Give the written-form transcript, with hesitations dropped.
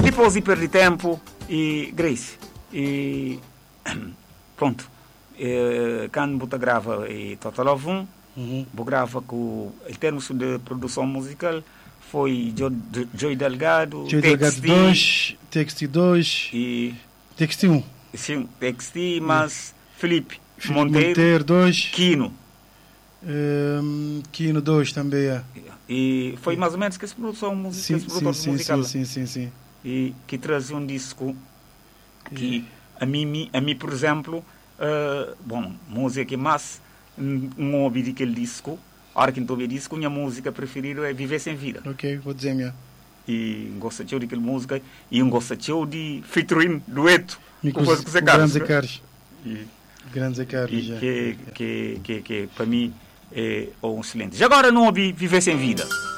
depois de perder tempo e Grace. E pronto. Quando você grava e Total Love 1, você grava com, em termos de produção musical, foi Joey Delgado, Delgado 2, Texti 2 e Texti 1. Sim, Texti, mas Felipe Monteiro 2, Kino. Kino 2 também é. E foi mais ou menos que essa produção musical. Sim. E que traz um disco que a mim, por exemplo, música que mais não ouvi daquele disco, a hora que não ouvi disco, minha música preferida é Viver Sem Vida. Ok, vou dizer minha. E gosto daquela música e gosto de featuring, dueto com Grande Zé Carlos. Grande Zé Carlos, que para mim é um excelente. Já agora não ouvi Viver Sem Vida.